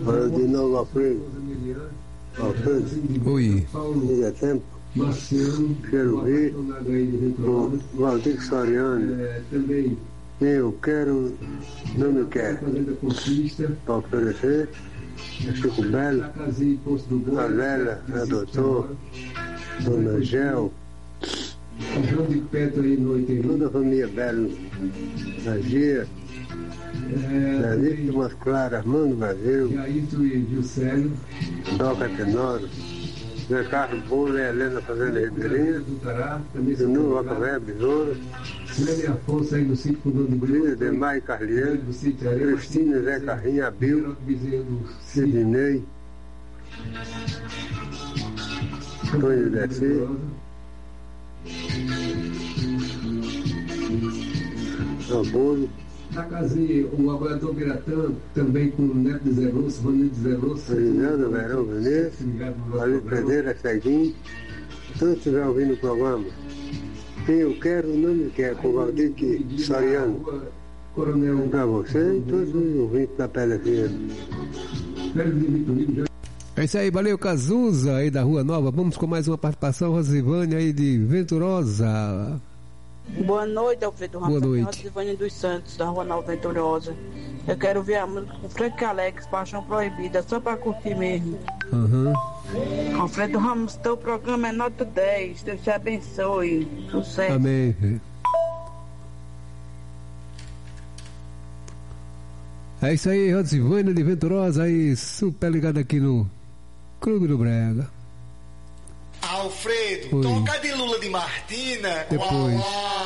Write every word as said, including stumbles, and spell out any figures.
Fala de novo, Alfredo. Alfredo. Oi. Ainda é tempo. Quero ver o Valdir Soriano. Eu quero, não me quero. Para oferecer a Chico Belo, a Lela, a Doutor, Dona Gel, toda a família Belo, a Gia, David Tomas Clara, Armando Brasil, Doca Tenoro, Zé Carlos Bolo e Helena Fazenda Ribeirinha, Juninho Vacavé, Besouro, Filha Demar e Carliano, Cristina Zé Carrinha, Abil, Sidney, Antônio Desci, Albolo. Na casa o Abraão Biratã, também com o neto de Zé Lúcio, Vanildo de Zé Lúcio. Fernando Verão Veneza, Ali Pereira, Ceguinho. Todos estiver ouvindo o programa. Quem eu quero, não me quer, com o Valdir Soriano. Para você e todos os ouvintes da Pele Fina. É isso aí, valeu, Cazuza aí da Rua Nova. Vamos com mais uma participação, Rosivânia aí de Venturosa. Boa noite, Alfredo Ramos. Boa noite. Rosivânia dos Santos, da Rua Nova Venturosa. Eu quero ver a música com Frank Alex, Paixão Proibida, só pra curtir mesmo. Uhum. Alfredo Ramos, teu programa é nota dez. Deus te abençoe. Sucesso. Amém. É isso aí, Rosivânia de Venturosa, aí super ligado aqui no Clube do Brega. Alfredo, Oi. toca de Lula de Martina. Depois. Uau, uau.